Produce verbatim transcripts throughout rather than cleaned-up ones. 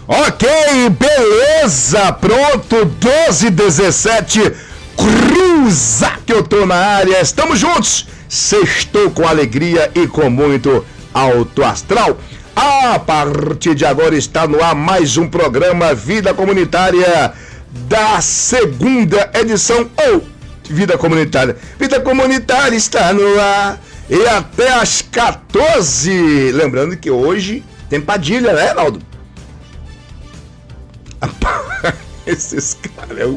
Ok, beleza, pronto, doze e dezessete, cruza que eu tô na área, estamos juntos, sextou com alegria e com muito alto astral. A partir de agora está no ar mais um programa Vida Comunitária da segunda edição, ou Vida Comunitária. Vida Comunitária está no ar e até às quatorze, lembrando que hoje tem Padilha, né, Naldo? Esses caras.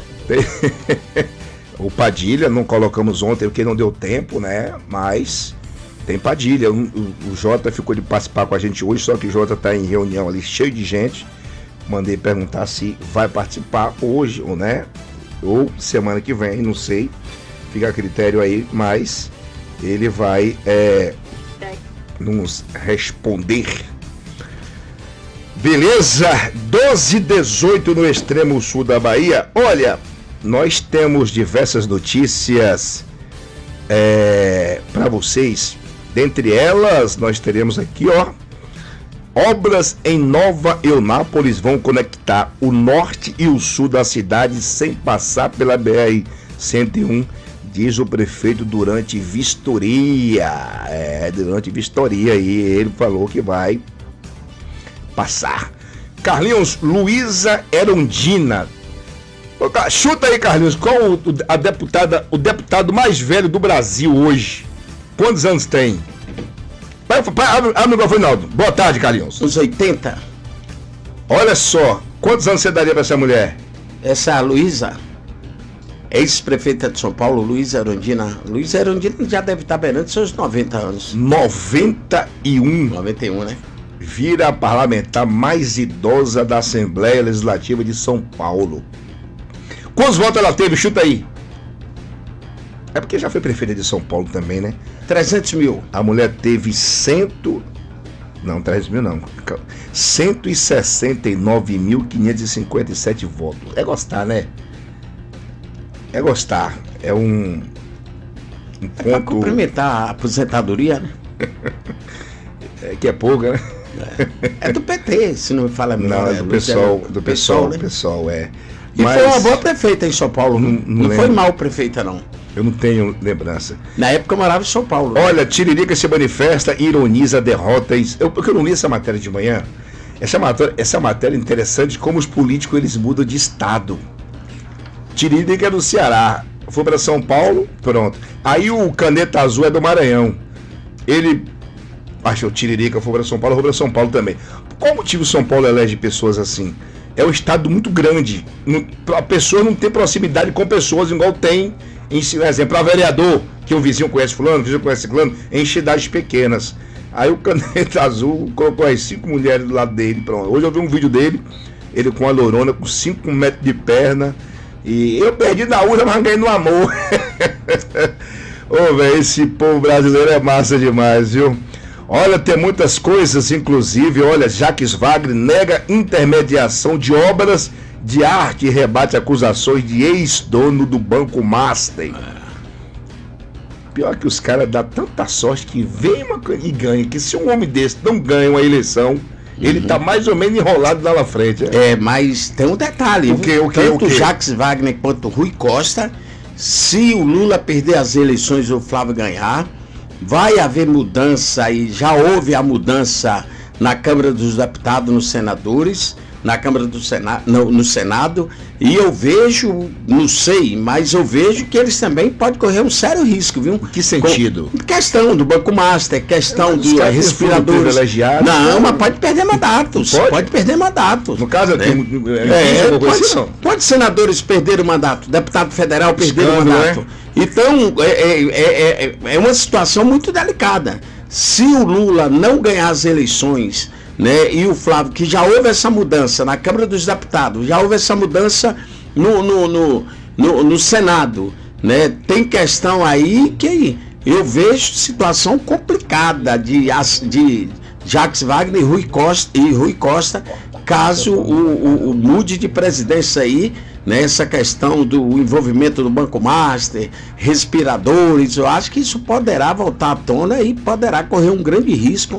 O Padilha não colocamos ontem porque não deu tempo, né? Mas tem Padilha. O, o, o Jota ficou de participar com a gente hoje, só que o Jota tá em reunião ali, cheio de gente. Mandei perguntar se vai participar hoje, ou né? Ou semana que vem, não sei. Fica a critério aí, mas ele vai é, nos responder. Beleza, doze e dezoito no extremo sul da Bahia. Olha, nós temos diversas notícias é, para vocês. Dentre elas, nós teremos aqui, ó, obras em Nova Eunápolis vão conectar o norte e o sul da cidade sem passar pela B R cento e um, diz o prefeito durante vistoria. É, durante vistoria aí, ele falou que vai passar. Carlinhos, Luísa Erundina. Chuta aí, Carlinhos, qual o, a deputada, o deputado mais velho do Brasil hoje? Quantos anos tem? Vai, vai, abre, abre o microfone, Naldo. Boa tarde, Carlinhos. Uns oitenta. Olha só, quantos anos você daria para essa mulher? Essa Luísa, ex-prefeita de São Paulo, Luísa Erundina. Luísa Erundina já deve estar beirando seus noventa anos. noventa e um. noventa e um, né? Vira a parlamentar mais idosa da Assembleia Legislativa de São Paulo. Quantos votos ela teve? Chuta aí. É porque já foi prefeita de São Paulo também, né? trezentos mil. A mulher teve cento... Não, trezentos mil não. cento e sessenta e nove mil quinhentos e cinquenta e sete votos. É gostar, né? É gostar. É um... um é pra cumprimentar a aposentadoria, né? É que é pouca, né? É, é do P T, se não me fala melhor. Não, é do pessoal, do pessoal, né? pessoal, é. E Mas... foi uma boa prefeita em São Paulo, não, não, não foi mal prefeita, não. Eu não tenho lembrança. Na época eu morava em São Paulo. Olha, né? Tiririca se manifesta e ironiza derrotas. Eu, porque eu não li essa matéria de manhã. Essa matéria, essa matéria é interessante, como os políticos eles mudam de estado. Tiririca é do Ceará, foi para São Paulo, pronto. Aí o Caneta Azul é do Maranhão. Ele achou o Tiririca, foi para São Paulo, foi para São Paulo também. Qual motivo São Paulo elege pessoas assim? É um estado muito grande. A pessoa não tem proximidade com pessoas igual tem, em, exemplo, para vereador, que o vizinho conhece fulano, o vizinho conhece fulano, em cidades pequenas. Aí o Caneta Azul colocou as cinco mulheres do lado dele. Pronto. Hoje eu vi um vídeo dele, ele com a lorona, com cinco metros de perna. E eu perdi na urna, mas ganhei no amor. Ô, velho, esse povo brasileiro é massa demais, viu? Olha, tem muitas coisas, inclusive, olha, Jacques Wagner nega intermediação de obras de arte e rebate acusações de ex-dono do Banco Master. Pior que os caras dão tanta sorte que vem uma coisa e ganha, que se um homem desse não ganha uma eleição, uhum, ele tá mais ou menos enrolado lá na frente. É, é mas tem um detalhe, o que, o que, tanto o que? Jacques Wagner quanto Rui Costa, se o Lula perder as eleições e o Flávio ganhar, vai haver mudança, e já houve a mudança na Câmara dos Deputados, nos senadores, na Câmara do Senado, no, no Senado, e eu vejo, não sei, mas eu vejo que eles também podem correr um sério risco, viu? Que sentido? Com, questão do Banco Master, questão dos respiradores. Não, mas pode perder mandatos. Pode, pode perder mandatos. No caso, né? tem, é, é, pode, assim, pode senadores perder o mandato, deputado federal perder o mandato. É? Então, é, é, é, é uma situação muito delicada. Se o Lula não ganhar as eleições, né, e o Flávio, que já houve essa mudança na Câmara dos Deputados, já houve essa mudança no, no, no, no, no Senado, né, tem questão aí que eu vejo situação complicada de, de Jacques Wagner e Rui Costa, e Rui Costa caso o, o, o mude de presidência aí, né, essa questão do envolvimento do Banco Master, respiradores, eu acho que isso poderá voltar à tona e poderá correr um grande risco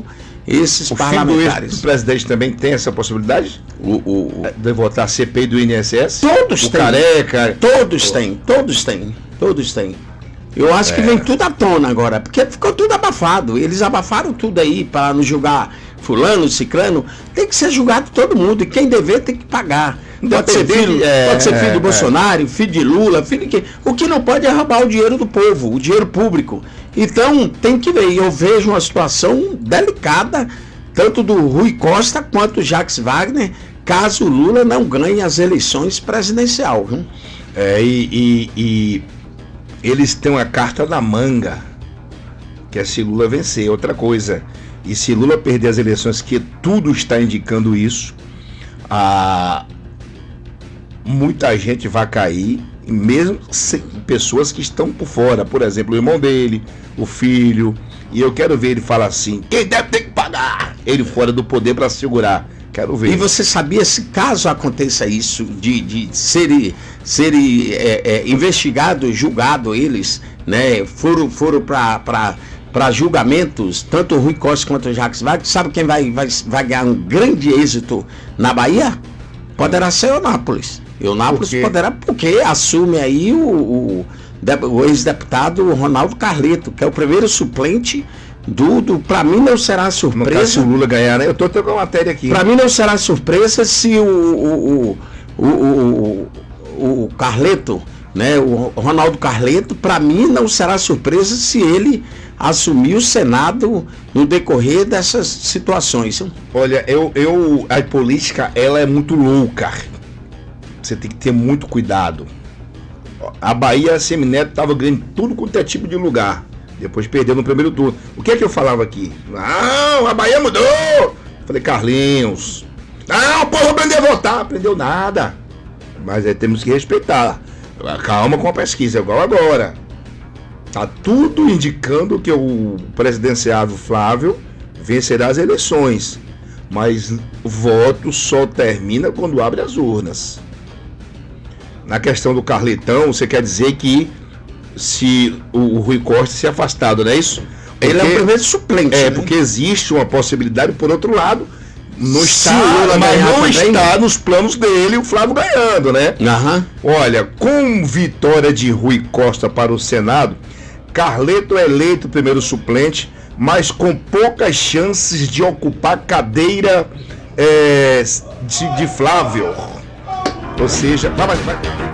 esses o parlamentares. O presidente também tem essa possibilidade? O, o, de votar C P I do I N S S? Todos o têm. Careca. Todos têm, todos têm, todos têm. Eu acho é. que vem tudo à tona agora, porque ficou tudo abafado. Eles abafaram tudo aí para não julgar fulano, ciclano. Tem que ser julgado todo mundo, e quem dever tem que pagar. Pode ser, filho, é, pode ser filho é, de Bolsonaro, é. filho de Lula, filho de quem. O que não pode é roubar o dinheiro do povo, o dinheiro público. Então tem que ver. Eu vejo uma situação delicada, tanto do Rui Costa quanto do Jacques Wagner, caso o Lula não ganhe as eleições presidenciais. Viu? É, e, e, e eles têm uma carta na manga, que é se Lula vencer. Outra coisa, e se Lula perder as eleições, que tudo está indicando isso, a... muita gente vai cair, mesmo pessoas que estão por fora, por exemplo, o irmão dele, o filho, e eu quero ver ele falar assim: quem deve ter que pagar, ele fora do poder para segurar. Quero ver. E você sabia, se caso aconteça isso, de, de serem ser, é, é, investigados, julgados eles, né, foram, foram para para julgamentos, tanto o Rui Costa quanto o Jacques Wagner, sabe quem vai, vai, vai ganhar um grande êxito na Bahia? Poderá ser Eunápolis. Eunápolis por poderá, porque assume aí o, o, o ex-deputado Ronaldo Carleto, que é o primeiro suplente do, do para mim não será surpresa. Se o Lula ganhar, né? Eu tô com a matéria aqui. Para mim não será surpresa se o, o, o, o, o, o Carleto, né? O Ronaldo Carleto, para mim não será surpresa se ele assumir o Senado no decorrer dessas situações. Olha, eu, eu a política ela é muito louca. Você tem que ter muito cuidado. A Bahia, a Semineto estava ganhando tudo quanto é tipo de lugar. Depois perdeu no primeiro turno. O que é que eu falava aqui? Não, a Bahia mudou. Eu falei, Carlinhos. Não, o povo aprendeu a votar. Aprendeu nada. Mas aí temos que respeitar. Calma com a pesquisa, igual agora. Tá tudo indicando que o presidenciável Flávio vencerá as eleições. Mas o voto só termina quando abre as urnas. Na questão do Carletão, você quer dizer que se o, o Rui Costa se afastado, não é isso? Porque, ele é o primeiro suplente. É, né? porque existe uma possibilidade, por outro lado, não está, Lula mas não também, está nos planos dele o Flávio ganhando, né? Uhum. Olha, com vitória de Rui Costa para o Senado, Carleto é eleito primeiro suplente, mas com poucas chances de ocupar cadeira é, de, de Flávio. Ou seja, vai, vai, vai.